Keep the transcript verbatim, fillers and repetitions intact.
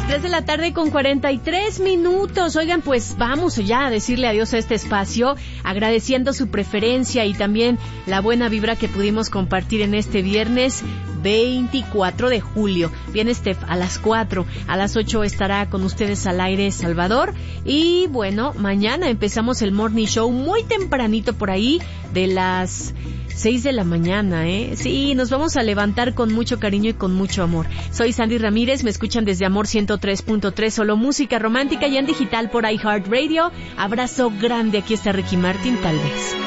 tres de la tarde con cuarenta y tres minutos. Oigan, pues vamos ya a decirle adiós a este espacio, agradeciendo su preferencia y también la buena vibra que pudimos compartir en este viernes veinticuatro de julio. Viene Steph a las cuatro, a las ocho estará con ustedes al aire Salvador. Y bueno, mañana empezamos el Morning Show muy tempranito por ahí, de las seis de la mañana, ¿eh? Sí, nos vamos a levantar con mucho cariño y con mucho amor. Soy Sandy Ramírez, me escuchan desde Amor ciento tres punto tres, solo música romántica y en digital por iHeartRadio. Abrazo grande, aquí está Ricky Martin, tal vez.